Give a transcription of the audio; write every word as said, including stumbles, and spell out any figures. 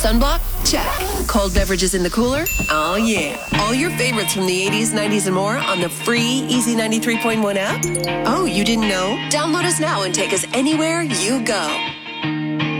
Sunblock? Check. Cold beverages in the cooler? Oh, yeah. All your favorites from the eighties, nineties, and more on the free Easy ninety-three point one app? Oh, you didn't know? Download us now and take us anywhere you go.